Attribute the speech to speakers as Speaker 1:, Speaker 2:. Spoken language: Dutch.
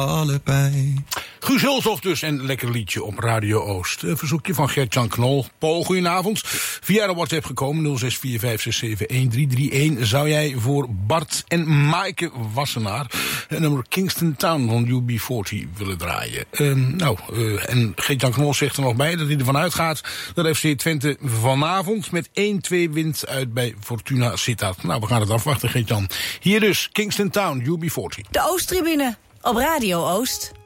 Speaker 1: allebei.
Speaker 2: Guus Hulshoff dus en een lekker liedje op Radio Oost. Een verzoekje van Gert-Jan Knol. Paul, goedenavond. Via de WhatsApp gekomen 0645671331. Zou jij voor Bart en Maaike Wassenaar een nummer Kingston Town van UB40 willen draaien? En Gert-Jan Knol zegt er nog bij dat hij ervan uitgaat dat FC Twente vanavond met 1-2 wint uit bij Fortuna Sittard. Nou, we gaan het afwachten, Gert-Jan. Hier dus Kingston Town, UB40.
Speaker 3: De Oosttribune op Radio Oost.